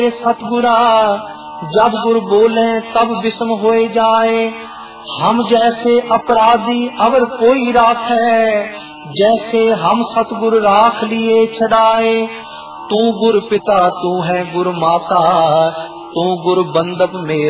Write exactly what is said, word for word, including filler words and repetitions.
सतगुरा जब गुर बोले तब विषम हो जाए। हम जैसे अपराधी अवर कोई राखे, जैसे हम सतगुर राख लिए छड़ाए। तू गुर पिता तू है गुर माता, तू गुर बंदप में